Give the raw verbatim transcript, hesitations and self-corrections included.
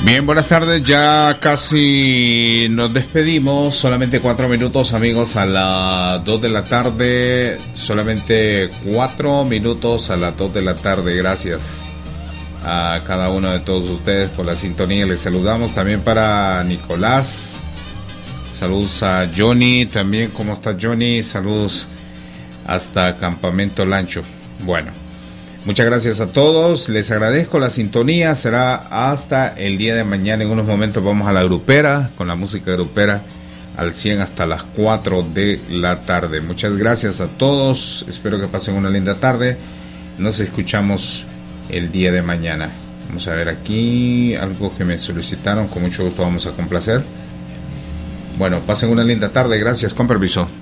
Bien, buenas tardes, ya casi nos despedimos, solamente cuatro minutos amigos a las dos de la tarde, solamente cuatro minutos a las dos de la tarde, gracias a cada uno de todos ustedes por la sintonía, les saludamos también para Nicolás, saludos a Johnny, también, ¿cómo está Johnny? Saludos hasta Campamento Lancho, bueno. Muchas gracias a todos, les agradezco la sintonía, será hasta el día de mañana, en unos momentos vamos a la grupera, con la música grupera al cien hasta las cuatro de la tarde. Muchas gracias a todos, espero que pasen una linda tarde, nos escuchamos el día de mañana. Vamos a ver aquí algo que me solicitaron, con mucho gusto vamos a complacer. Bueno, pasen una linda tarde, gracias, con permiso.